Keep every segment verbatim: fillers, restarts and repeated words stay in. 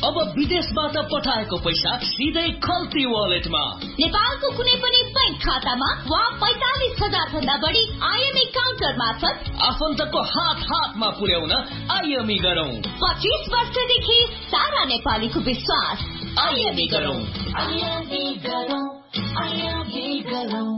अब विदेशबाट पठाएको पैसा सिधै खल्ती वालेटमा। नेपालको कुनै पनि बैंक खातामा वा पैंतालिस हजार भन्दा बढी आइएमई काउन्टर मार्फत आफन्तको हात हातमा पुर्याउन आइएमई गरौं। पच्चीस वर्षदेखि सारा नेपालीको विश्वास। आइएमई गरौं। आइएमई गरौं। आइएमई गरौं।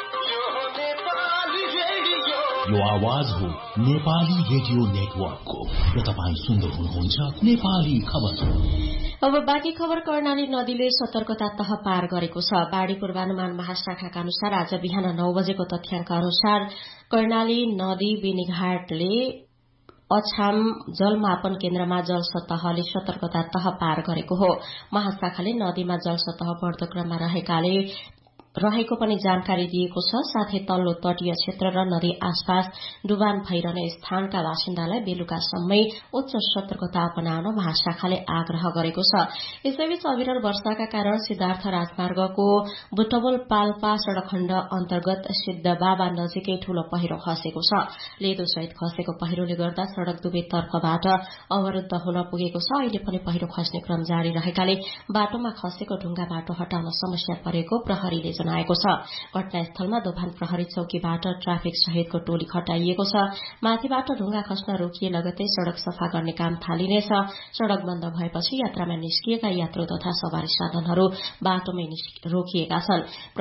यो आवाज हो नेपाली रेडियो नेटवर्कको र तपाईँ सुन्दै हुनुहुन्छ नेपाली खबर। अब बाँकी खबर। कर्णाली नदीले सतर्कता तह पार गरेको छ। बाढ़ी पूर्वानुमान महाशाखाका अनुसार आज बिहान नौ बजेको तथ्याङ्क अनुसार कर्णाली नदी बेनीघाटले अछाम जलमापन केन्द्रमा जल सतहले सतर्कता तह पार गरेको हो। महाशाखाले नदीमा जल सतह बढ्दो क्रममा रहेकाले रहेको पनि जानकारी दिएको छ। साथै तल्लो तटीय क्षेत्र र नदी आसपास डुबान भइरहने स्थानका बासिन्दालाई बेलुकासम्मै उच्च सतर्कता अपनाउन महाशाखाले आग्रह गरेको छ। यसैबीच अविरल वर्षाका कारण सिद्धार्थ राजमार्गको बुटवल पाल्पा सड़क खण्ड अन्तर्गत सिद्ध बाबा नजिकै ठूलो पहिरो खसेको छ। लेदोसहित खसेको पहिरोले गर्दा सड़क दुवै तर्फबाट अवरूद्ध हुन पुगेको छ। अहिले पनि पहिरो खस्ने क्रम जारी रहेकाले बाटोमा खसेको ढुङ्गा बाटो हटाउन समस्या परेको प्रहरीले जनाएको छ। घटनास्थलमा दोभान प्रहरी चौकीबाट ट्राफिक सहितको टोली खटाइएको छ। माथिबाट ढुङ्गा खस्न रोकिए लगतै सड़क सफा गर्ने काम थालिनेछ। सड़क बन्द भएपछि यात्रामा निस्किएका यात्रु तथा सवारी साधनहरू बाटोमै रोकिएका छन्।